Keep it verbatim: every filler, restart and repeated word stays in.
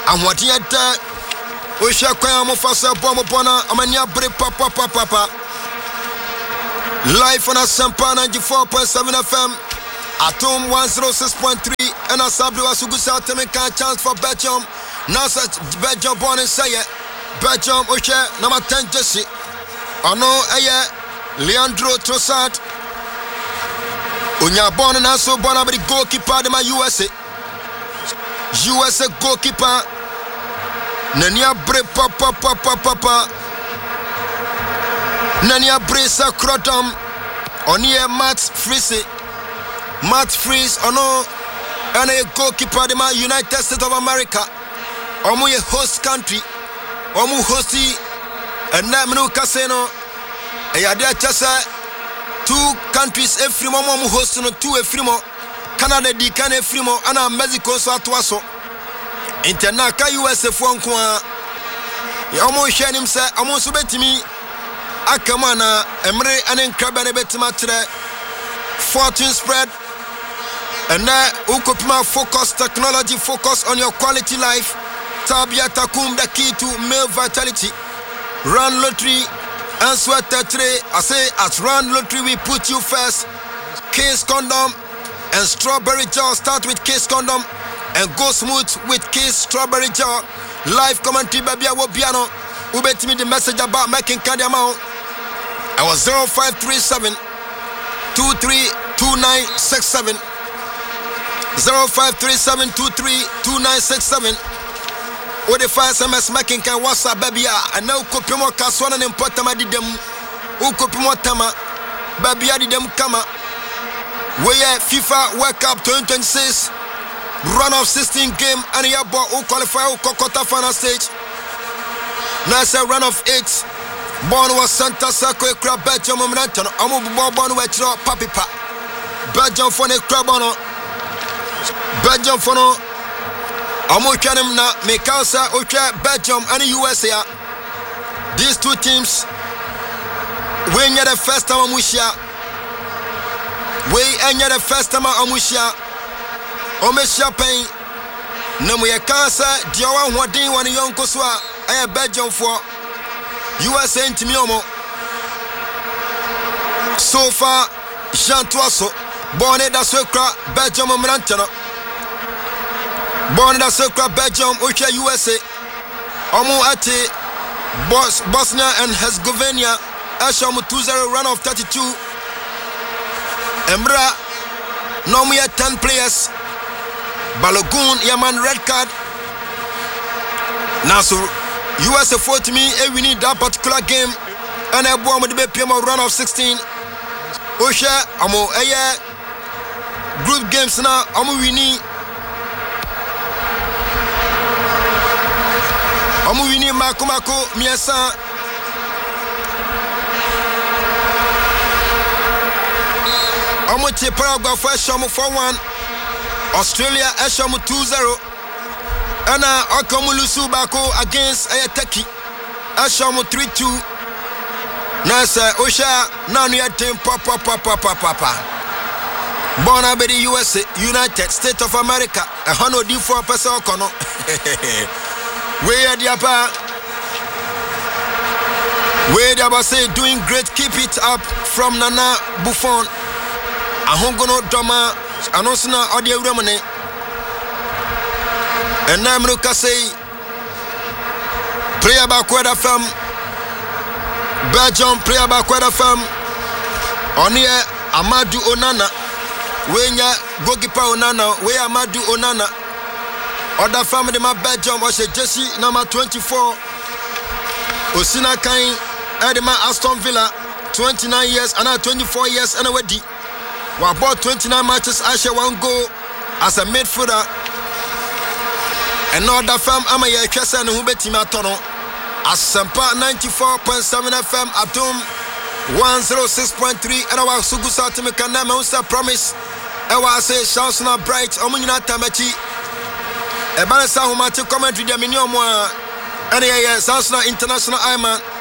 And what you had, we shall come off us up on Amania Break Papa Papa. Live on a Sampa ninety-four point seven F M, Atom one oh six point three, and a Sabdo Asugusa Temeka chance for Belgium. Now such Belgium born and say it. Belgium, Osha, number ten Jesse. Ono Aye, Leandro Trossard. Unya born and also born about the goalkeeper de my U S A. U S A goalkeeper. Nania bre papa papa papa. Nania bre sa crotum. Onie Matt Freese. Matt Freese ono and a goalkeeper de my United States of America. Omo ye host country. Omo hosti and namenu casino. Eyadia chasa two countries every mo mo host no two every mo. Canada di can every mo ana Mexico so atwaso. Internaka U S A fo nko a ya omo hwanim se omo so betimi akama na emre anen kraba na betima tre fortune spread and na ukopima focus technology focus on your quality life tabia takum the key to male vitality run lottery and sweat three I say at run lottery we put you first case condom and strawberry jar start with case condom and go smooth with Kiss Strawberry Jar. Live commentary baby wo piano. Ubet me the message about making candy amount. I was zero five three seven two three two nine six seven zero five three seven two three two nine six seven. What the first S M S making can WhatsApp baby and now copy more kaswana and potama di dem. U copy more tama baby di dem kama. Where FIFA World Cup twenty twenty-six run of sixteen game and you who qualify who quarter final stage. Now it's a run of eight. Born was Santa Sako crab Belgium Momentum. Amu born with your papipa. Belgium for the crab on Belgium for no Amu Kanem na Mekasa Ucha Belgium and U S A. These two teams when you're the first time Amusha. We and you're the first time Amusha. Omesha pain Namu ya kansa Diawa Hwadin wani yonko swa Aya Belgium for U S A intimiomo So far Jean Toasso Borne da Sokra Belgium Mrantana Borne da Sokra Belgium Ucha U S A Omu ate Bos Bosnia and Herzegovina Ashamu two zero run of thirty-two Embra Nomu ya ten players Balogun Yaman red card. Now so U S A fought me and we need that particular game. And I bought the P M run of sixteen. Osha Amo Aya group games now Amo Winnie Amo Winnie Makumako Miasa Amo Che Paraguay for Shamu for one. Australia Eshamu two zero. Ana Akamulusu Bako against Ayataki. Eshamu three two. Nasa Osha Nanu team papa papa papa papa. Born by the U S A, United States of America. A hundred D four person kono. Where the apa? Where the apa say doing great, keep it up from Nana Buffon. Ahongono Doma. Anonsina audio remane and Namruka say prayer about Queda Fam Belgium prayer about Queda Fam Onia Amadou Onana Wenya Gogipa Onana where Amadou Onana other family my Belgium was a Jesse number twenty-four Osina Kain Edema Aston Villa twenty-nine years and now twenty-four years and already. We bought twenty-nine matches, Asha one goal as a midfielder. And now the firm Amaya Kessa and Hubeti Matono as Sampa ninety-four point seven F M Atom one oh six point three and our Sugusa Timikana Mousa promise. I was say Shansona Bright, Omunina Tamachi, a Banasa Humati commentary, the Minimum, and a Shansona International Iman.